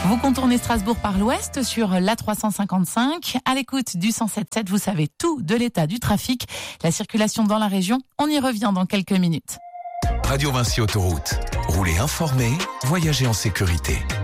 Vous contournez Strasbourg par l'ouest sur l'A355. À l'écoute du 107.7, vous savez tout de l'état du trafic, la circulation dans la région. On y revient dans quelques minutes. Radio Vinci Autoroute. Roulez informé, voyagez en sécurité.